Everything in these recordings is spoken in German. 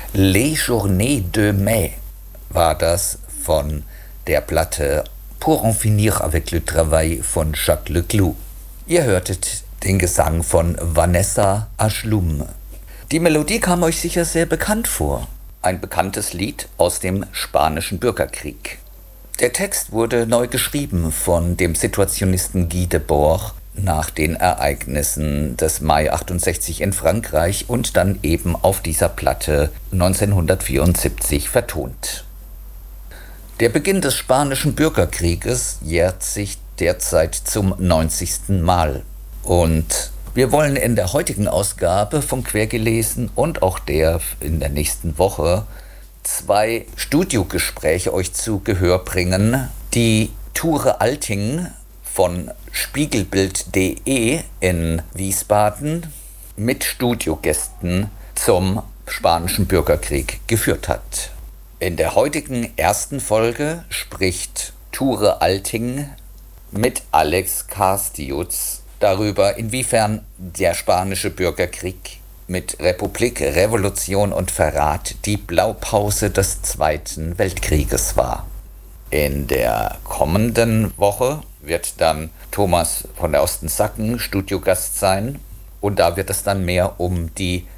Les Journées de Mai war das von der Platte Pour en finir avec le travail von Jacques Leclou. Ihr hörtet den Gesang von Vanessa Aschlum. Die Melodie kam euch sicher sehr bekannt vor. Ein bekanntes Lied aus dem Spanischen Bürgerkrieg. Der Text wurde neu geschrieben von dem Situationisten Guy Debord nach den Ereignissen des Mai 68 in Frankreich und dann eben auf dieser Platte 1974 vertont. Der Beginn des Spanischen Bürgerkrieges jährt sich derzeit zum 90. Mal. Und wir wollen in der heutigen Ausgabe von Quergelesen und auch der in der nächsten Woche 2 Studiogespräche euch zu Gehör bringen, die Ture Alting von Spiegelbild.de in Wiesbaden mit Studiogästen zum Spanischen Bürgerkrieg geführt hat. In der heutigen ersten Folge spricht Ture Alting mit Alex Karstiutz darüber, inwiefern der Spanische Bürgerkrieg mit Republik, Revolution und Verrat die Blaupause des Zweiten Weltkrieges war. In der kommenden Woche wird dann Thomas von der Osten-Sacken Studiogast sein und da wird es dann mehr um die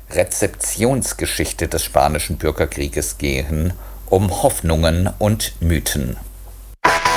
Rezeptionsgeschichte des Spanischen Bürgerkrieges gehen, um Hoffnungen und Mythen.